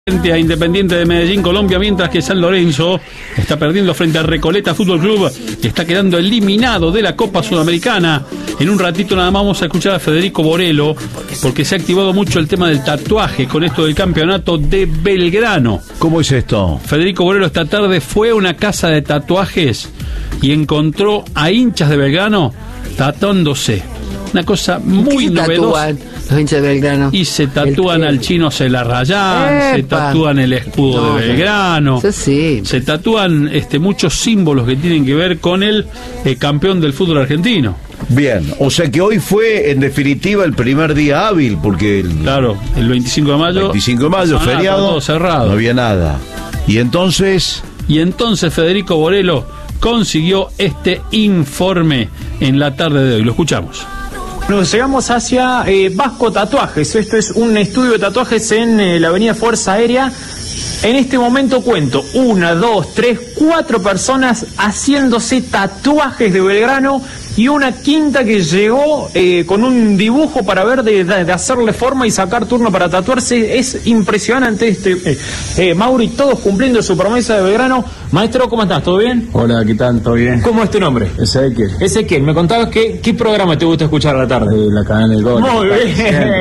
Frente a Independiente de Medellín, Colombia, mientras que San Lorenzo está perdiendo frente a Recoleta Fútbol Club y está quedando eliminado de la Copa Sudamericana. En un ratito nada más vamos a escuchar a Federico Borelo, porque se ha activado mucho el tema del tatuaje con esto del campeonato de Belgrano. ¿Cómo es esto? Federico Borelo esta tarde fue a una casa de tatuajes y encontró a hinchas de Belgrano tatuándose. Una cosa muy novedosa. Los hinchas de Belgrano. Y se tatúan al chino Celarrayán, se tatúan el escudo de Belgrano, sí. Se tatúan muchos símbolos que tienen que ver con el campeón del fútbol argentino. Bien, o sea que hoy fue en definitiva el primer día hábil, porque claro, el 25 de mayo. 25 de mayo, feriado, todo cerrado. No había nada. Y entonces Federico Borelo consiguió este informe en la tarde de hoy. Lo escuchamos. Nos llegamos hacia Vasco Tatuajes. Esto es un estudio de tatuajes en la avenida Fuerza Aérea. En este momento cuento 1, 2, 3, 4 personas haciéndose tatuajes de Belgrano y una quinta que llegó con un dibujo para ver de hacerle forma y sacar turno para tatuarse. Es impresionante Mauri, todos cumpliendo su promesa de Belgrano. Maestro, ¿cómo estás? ¿Todo bien? Hola, ¿qué tal? ¿Todo bien? ¿Cómo es tu nombre? Ezequiel, me contabas qué programa te gusta escuchar a la tarde. La cadena del gol. Muy bien.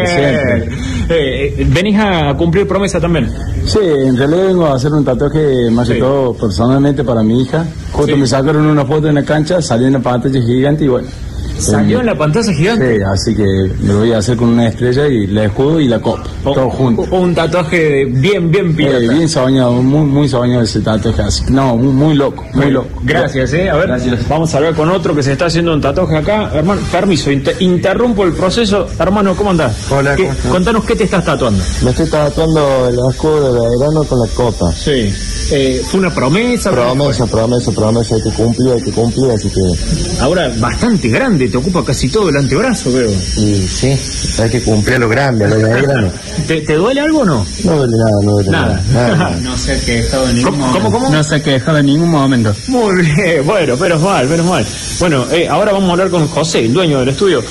Siempre. ¿Venís a cumplir promesa también? Sí, en realidad vengo a hacer un tatuaje más que todo personalmente para mi hija. Justo me sacaron una foto en la cancha, salió en la pantalla gigante y bueno. ¿Salió en la pantalla gigante? Sí, así que lo voy a hacer con una estrella y el escudo y la copa, todo junto. Un tatuaje bien pirata. Bien soñado, muy soñado ese tatuaje, así. No, muy loco, muy loco. Gracias, A ver, gracias. Vamos a hablar con otro que se está haciendo un tatuaje acá. Hermano, permiso, interrumpo el proceso. Hermano, ¿cómo andás? Hola, ¿cómo estás? Contanos qué te estás tatuando. Me estoy tatuando el escudo de Belgrano con la copa. Sí. ¿Fue una promesa? Promesa, hay que cumplir, así que... Ahora, bastante grande, te ocupa casi todo el antebrazo, veo. Y sí, hay que cumplir a lo grande, a lo de Belgrano. ¿Te duele algo o no? No duele nada. No se ha quejado en ningún momento. ¿Cómo? No se ha quejado en ningún momento. Muy bien, bueno, menos mal. Bueno, ahora vamos a hablar con José, el dueño del estudio.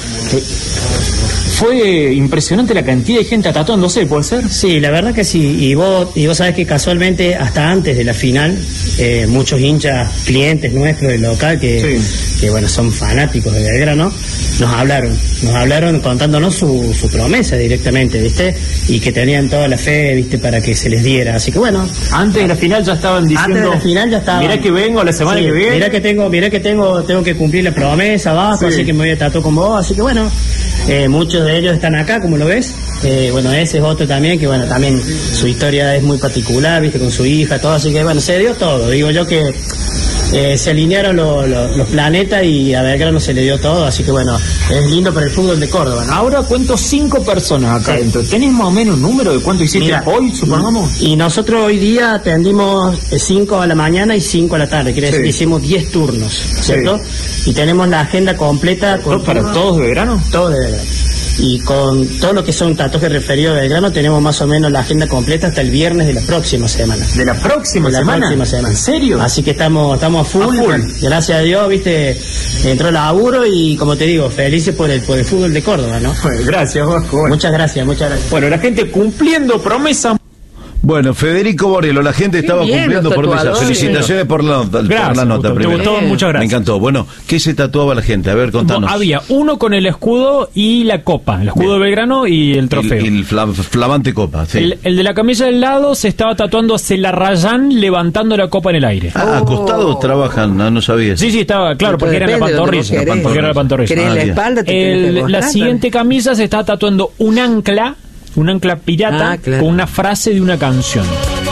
Fue impresionante la cantidad de gente tatuándose, ¿puede ser? Sí, la verdad que sí. Y vos sabés que casualmente, hasta antes de la final, muchos hinchas, clientes nuestros del local, que bueno, son fanáticos de Belgrano, nos hablaron contándonos su promesa directamente, ¿viste? Y que tenían toda la fe, ¿viste? Para que se les diera. Así que bueno. Antes de la final ya estaban diciendo. Antes de la final ya estaban. Mirá que vengo la semana que viene. Mirá que tengo que cumplir la promesa abajo, así que me voy a tatuar con vos. Así que bueno, muchos de ellos están acá, como lo ves. Bueno, ese es otro también, que bueno, también su historia es muy particular, ¿viste? Con su hija, todo. Así que bueno, se dio todo. Digo yo que se alinearon los planetas y a Belgrano se le dio todo, así que bueno, es lindo para el fútbol de Córdoba, ¿no? Ahora cuento 5 personas acá dentro. ¿Tenés más o menos un número de cuánto hiciste hoy, supongamos? Y nosotros hoy día atendimos 5 a la mañana y 5 a la tarde, quiere decir que hicimos 10 turnos, ¿cierto? Y tenemos la agenda completa. ¿Para todos de Belgrano? Todos de Belgrano. Y con todo lo que son tatuajes referidos a Belgrano, tenemos más o menos la agenda completa hasta el viernes de la próxima semana. ¿De la próxima semana? ¿En serio? Así que estamos a full. Gracias a Dios, viste, entró el laburo y como te digo, felices por el fútbol de Córdoba, ¿no? Bueno, gracias, Vasco. Muchas gracias. Bueno, la gente cumpliendo promesas. Bueno, Federico Borelo, la gente estaba cumpliendo promesas. Felicitaciones por la nota. Te gustó, muchas gracias. Me encantó. Bueno, ¿qué se tatuaba la gente? A ver, contanos. Había uno con el escudo y la copa, el escudo de Belgrano y el trofeo. El flamante copa, sí. El de la camisa del lado se estaba tatuando a Celarrayán levantando la copa en el aire. Acostados trabajan, no sabía. Sí, estaba, claro, porque era la pantorrilla. Porque era la pantorrilla. La espalda la siguiente camisa se estaba tatuando un ancla pirata con una frase de una canción.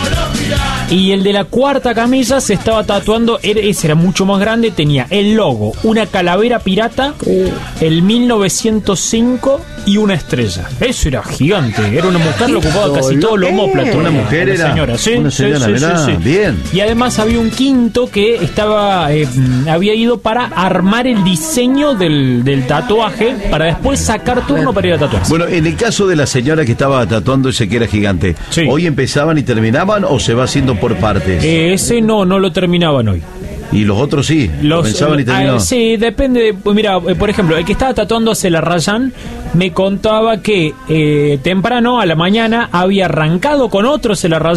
Y el de la cuarta camisa se estaba tatuando, ese era mucho más grande, tenía el logo, una calavera pirata, el 1905 y una estrella. Eso era gigante, era una mujer, lo ocupaba casi todo el omóplato. Una mujer era señora, sí, una señora, sí. Bien. Y además había un quinto que había ido para armar el diseño del tatuaje para después sacar turno para ir a tatuarse. Bueno, en el caso de la señora que estaba tatuando ese que era gigante, ¿hoy empezaban y terminaban o se va haciendo por partes? Ese no lo terminaban hoy. Y los otros sí, comenzaban y terminaban. Sí, depende. Mira, por ejemplo, el que estaba tatuándose la Rayan me contaba que temprano a la mañana había arrancado con otro se la